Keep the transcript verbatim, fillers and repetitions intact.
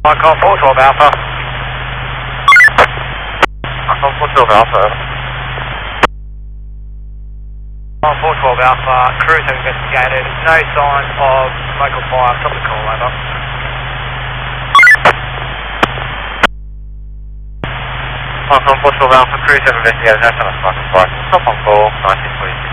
Icon four twelve Alpha. Icon four twelve Alpha. Icon four twelve Alpha, crews have investigated, no signs of smoke or fire, stop the call, over. Icon four twelve Alpha, crews have investigated, no sign of smoke or fire, stop on call, nineteen twenty-six.